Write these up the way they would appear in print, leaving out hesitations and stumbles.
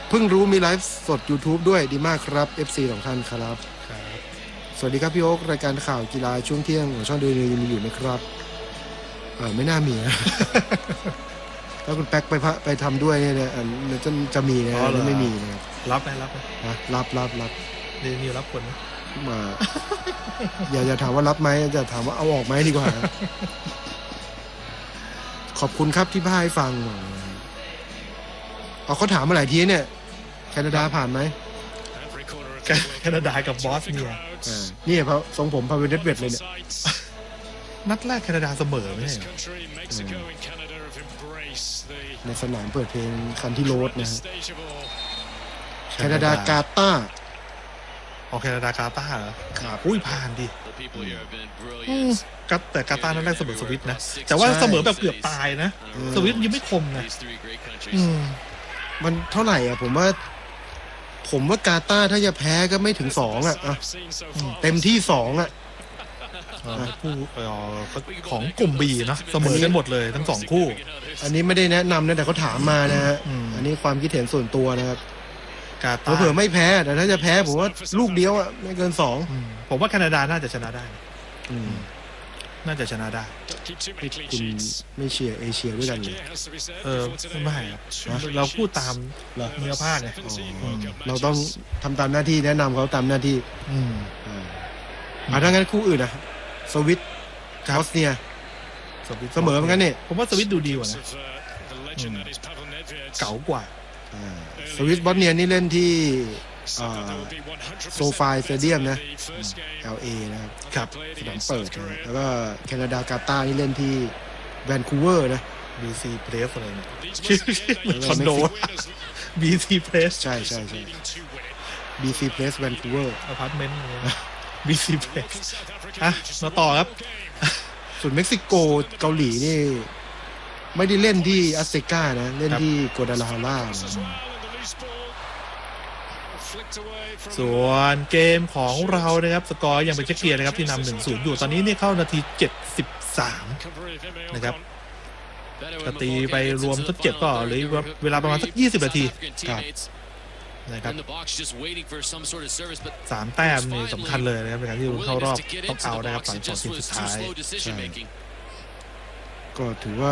เพิ่งรู้มีไลฟ์สด YouTube ด้วยดีมากครับ FC ของท่านครับสวัสดีครับพี่โอ๊ครายการข่าวกีฬาช่วงเที่ยงของช่องดูยังมีอยู่ไหมครับไม่น่ามีนะ ถ้าคุณแป๊กไปทำด้วยเนี่ยจะมีนะไม่มีนะครับรับไหมรับนิวรับคนมาอย่าถามว่ารับไหมจะถามว่าเอาออกไหมดีกว่าขอบคุณครับที่พาให้ฟังเขาถามมาหลายทีเนี่ยแคนาดาผ่านไหมแคนาดากับบอสเนี่ยนี่เพราะทรงผมพาเวเดสเวดเลยเนี่ยนัดแรกแคนาดาเสมอไม่ใช่ในสนามเปิดเพลงคันที่โรดนะแคนาดากาตาร์แคนาดากาตาร์เหรอครับผ่านดิแต่กาตาร์นั่นแรกเสมอสวิตนะแต่ว่าเสมอแบบเกือบตายนะสวิตยังไม่คมนะมันเท่าไหร่อ่ะผมว่ากาตาร์ถ้าจะแพ้ก็ไม่ถึง2อ่ะเต็มที่2อ่ะคู่ของกลุ่ม B นะเสมอกันหมดเลยทั้ง2คู่อันนี้ไม่ได้แนะนำนะแต่เขาถามมานะฮะอันนี้ความคิดเห็นส่วนตัวนะครับกาตาร์เผื่อไม่แพ้แต่ถ้าจะแพ้ผมว่าลูกเดียวอ่ะไม่เกิน2 ผมว่าแคนาดาน่าจะชนะได้น่าจะชนะได้คุณไม่เชียร์เอเชียด้วยกันเลยไม่ครับเราพูดตามเนื้อผ้าไงเราต้องทำตามหน้าที่แนะนำเขาตามหน้าที่ถ้างั้นคู่อื่นนะสวิตบอสเนียเสมอเหมือนกันเนี่ยผมว่าสวิตดูดีกว่านะเก๋ากว่าสวิตบอสเนียนี่เล่นที่โซฟายสเตเดียมนะ LA นะครับสนามเปิดแล้วก็แคนาดากาตาร์นี่เล่นที่แวนคูเวอร์นะ BC Place อะไรเนี่ยคอนโด BC Place ใช่ BC Place แวนคูเวอร์อพาร์ตเมนต์ BC Place มาต่อครับส่วนเม็กซิโกเกาหลีนี่ไม่ได้เล่นที่อาเซกานะเล่นที่กัวดาลาฮาร่าส่วนเกมของเรานะครับสกอร์ยังเป็นเช็คเกียร์นะครับที่นำ 1-0 อยู่ตอนนี้เนี่ยเข้านาที73นะครับตีไปรวมทดเจ็บก็เหลือเวลาประมาณสัก20นาทีครับนะครับ3 แต้มนี่สำคัญเลยนะครับในการที่เข้ารอบต้องเอานะครับฝั่ง2ทีมสุดท้ายก็ถือว่า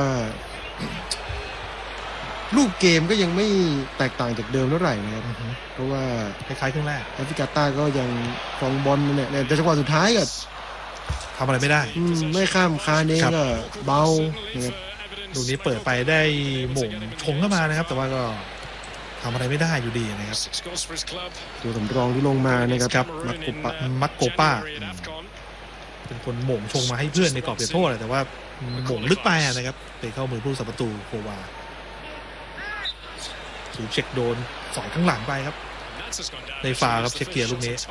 ลูกเกมก็ยังไม่แตกต่างจากเดิมเท่าไหร่นะครับเพราะว่าคล้ายๆครึ่งแรกแอฟริกาใต้ก็ยังครองบอลเนี่ยแต่จังหวะสุดท้ายก็ทำอะไรไม่ได้ไม่ข้ามคาเน่ก็เบานะครับลูกนี้เปิดไปได้หม่งชงเข้ามานะครับแต่ว่าก็ทำอะไรไม่ได้อยู่ดีนะครับตัวสำรองที่ลงมานะครับมักโกป้าเป็นคนหม่งชงมาให้เพื่อนในกรอบเขตโทษแต่ว่าหม่งลึกไปนะครับไปเข้ามือผู้รักษาประตูโควาถูกเช็คโดนสอยข้างหลังไปครับในฟาวครับเช็คเกียร์ลูกนี้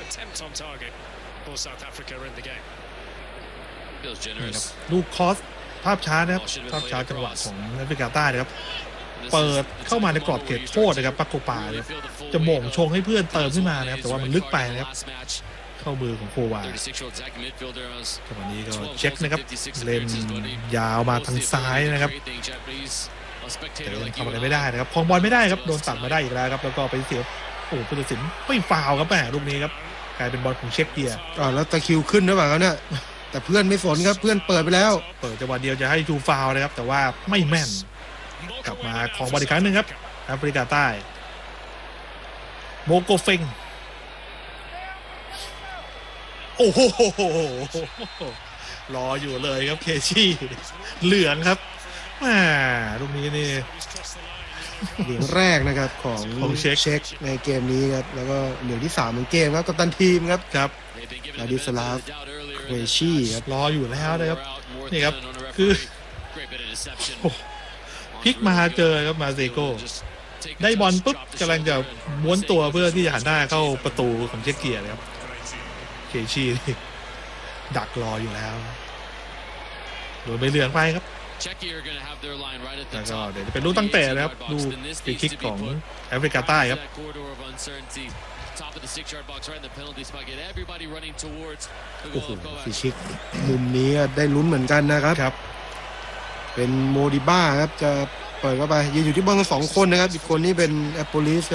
ลูกคอสภาพช้านะครับภาพช้าจังหวะของแอฟริกาใต้นะครับเปิดเข้ามาในกรอบเขตโทษนะครับปักโกปาเนี่ยจะหม่งชงให้เพื่อนเติมขึ้นมานะครับแต่ว่ามันลึกไปนะครับเข้ามือของโควาจังหวะนี้ก็เช็คนะครับเลนยาวมาทางซ้ายนะครับแต่ยังทำอะไรไม่ได้นะครับครองบอลไม่ได้ครับโดนตัดมาได้อีกแล้วครับแล้วก็ไปเสียผู้ตัดสินไม่ฟาวครับแหมลูกนี้ครับกลายเป็นบอลของเช็คเกียร์แล้วตะคิวขึ้นหรือเปล่าครับเนี่ยแต่เพื่อนไม่สนครับเพื่อนเปิดไปแล้วเปิดจังหวะเดียวจะให้ชูฟาวนะครับแต่ว่าไม่แม่นกลับมาของบอลอีกครั้งหนึ่งครับแอฟริกาใต้โมโกเฟงโอ้โหรออยู่เลยครับเคชี่เหลืองครับลูกนี้นี่เหลืองแรกนะครับของเช็คในเกมนี้ครับแล้วก็เหลืองที่3ของเกมครับกัปตันทีมครับลาดิสลาฟเวชี่ครับรออยู่แล้วนะครับนี่ครับคือพลิกมาเจอครับมาเซโก้ได้บอลปุ๊บกำลังจะม้วนตัวเพื่อที่จะหันหน้าเข้าประตูของเช็คเกียร์ครับเคชี่ดักรออยู่แล้วโดนใบเหลืองไปครับแล้วก็เดี๋ยวจะเป็นลูกตั้งแต่นะครับลูกฟรีคิกของแอฟริกาใต้ครับโอ้โหฟรีคิกมุมนี้ได้ลุ้นเหมือนกันนะครับเป็นโมดิบ้าครับจะเปิดเข้าไปยืนอยู่ที่เบื้อง2คนนะครับอีกคนนี้เป็นแอปโปลิส